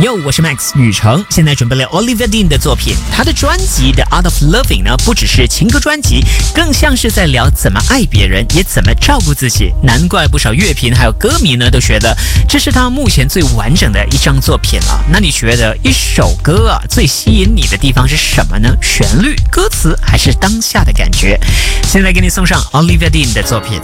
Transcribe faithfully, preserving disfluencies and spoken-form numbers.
Yo， 我是 Max 雨成，现在准备了 Olivia Dean 的作品。他的专辑 The Art of Loving 呢，不只是情歌专辑，更像是在聊怎么爱别人，也怎么照顾自己。难怪不少乐评还有歌迷呢都觉得这是他目前最完整的一张作品了。那你觉得一首歌啊最吸引你的地方是什么呢？旋律、歌词，还是当下的感觉？现在给你送上 Olivia Dean 的作品。